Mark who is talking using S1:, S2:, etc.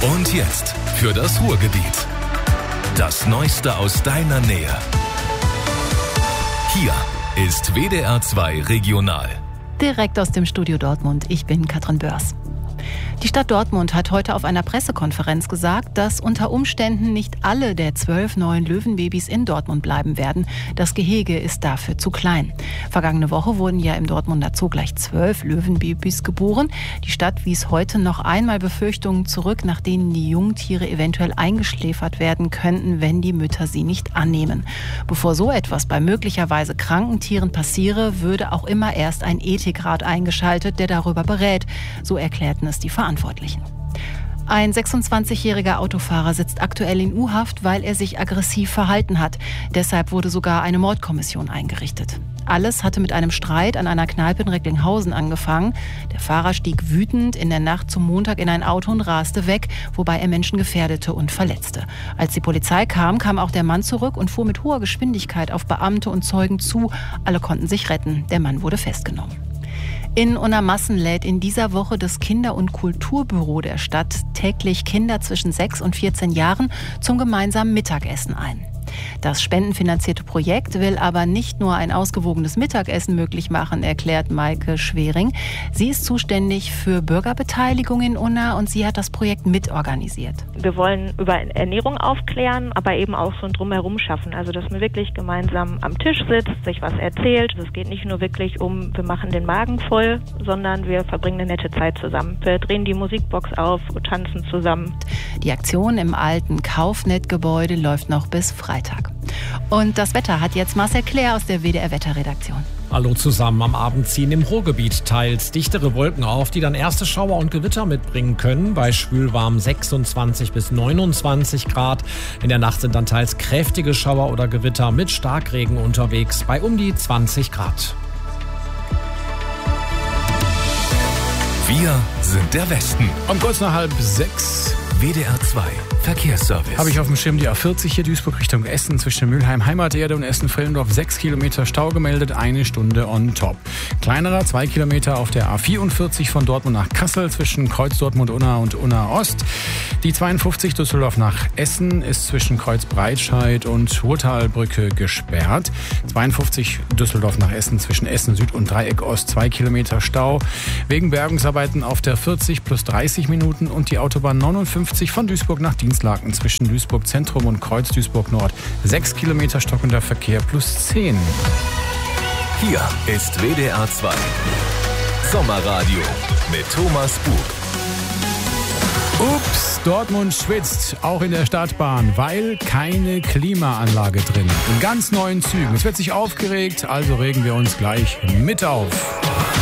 S1: Und jetzt für das Ruhrgebiet. Das Neueste aus deiner Nähe. Hier ist WDR 2 Regional.
S2: Direkt aus dem Studio Dortmund. Ich bin Katrin Börs. Die Stadt Dortmund hat heute auf einer Pressekonferenz gesagt, dass unter Umständen nicht alle der 12 neuen Löwenbabys in Dortmund bleiben werden. Das Gehege ist dafür zu klein. Vergangene Woche wurden ja im Dortmunder Zoo gleich 12 Löwenbabys geboren. Die Stadt wies heute noch einmal Befürchtungen zurück, nach denen die Jungtiere eventuell eingeschläfert werden könnten, wenn die Mütter sie nicht annehmen. Bevor so etwas bei möglicherweise kranken Tieren passiere, würde auch immer erst ein Ethikrat eingeschaltet, der darüber berät. So erklärten es die Verantwortlichen. Ein 26-jähriger Autofahrer sitzt aktuell in U-Haft, weil er sich aggressiv verhalten hat. Deshalb wurde sogar eine Mordkommission eingerichtet. Alles hatte mit einem Streit an einer Kneipe in Recklinghausen angefangen. Der Fahrer stieg wütend in der Nacht zum Montag in ein Auto und raste weg, wobei er Menschen gefährdete und verletzte. Als die Polizei kam, kam auch der Mann zurück und fuhr mit hoher Geschwindigkeit auf Beamte und Zeugen zu. Alle konnten sich retten. Der Mann wurde festgenommen. In Unna-Massen lädt in dieser Woche das Kinder- und Kulturbüro der Stadt täglich Kinder zwischen 6 und 14 Jahren zum gemeinsamen Mittagessen ein. Das spendenfinanzierte Projekt will aber nicht nur ein ausgewogenes Mittagessen möglich machen, erklärt Maike Schwering. Sie ist zuständig für Bürgerbeteiligung in Unna und sie hat das Projekt mitorganisiert.
S3: Wir wollen über Ernährung aufklären, aber eben auch so ein Drumherum schaffen. Also, dass man wirklich gemeinsam am Tisch sitzt, sich was erzählt. Es geht nicht nur wirklich um, wir machen den Magen voll, sondern wir verbringen eine nette Zeit zusammen. Wir drehen die Musikbox auf und tanzen zusammen.
S2: Die Aktion im alten Kaufnet-Gebäude läuft noch bis Freitag. Und das Wetter hat jetzt Marcel Claire aus der WDR-Wetterredaktion.
S4: Hallo zusammen. Am Abend ziehen im Ruhrgebiet teils dichtere Wolken auf, die dann erste Schauer und Gewitter mitbringen können. Bei schwülwarm 26 bis 29 Grad. In der Nacht sind dann teils kräftige Schauer oder Gewitter mit Starkregen unterwegs bei um die 20 Grad.
S1: Wir sind der Westen.
S5: Um kurz nach 5:30.
S1: WDR 2 Verkehrsservice.
S5: Habe ich auf dem Schirm die A40 hier Duisburg Richtung Essen zwischen Mülheim Heimaterde und Essen-Frillendorf 6 Kilometer Stau gemeldet, 1 Stunde on top. Kleinerer 2 Kilometer auf der A44 von Dortmund nach Kassel zwischen Kreuz Dortmund-Unna und Unna-Ost. Die 52 Düsseldorf nach Essen ist zwischen Kreuz Breitscheid und Ruhrtalbrücke gesperrt. 52 Düsseldorf nach Essen zwischen Essen Süd und Dreieck Ost 2 Kilometer Stau. Wegen Bergungsarbeiten auf der 40 plus 30 Minuten und die Autobahn 59 von Duisburg nach Dienstlaken zwischen Duisburg Zentrum und Kreuz Duisburg Nord 6 Kilometer stockender Verkehr plus 10.
S1: Hier ist WDR 2 Sommerradio mit Thomas Bug.
S5: Ups, Dortmund schwitzt, auch in der Stadtbahn, weil keine Klimaanlage drin. In ganz neuen Zügen. Es wird sich aufgeregt, also regen wir uns gleich mit auf.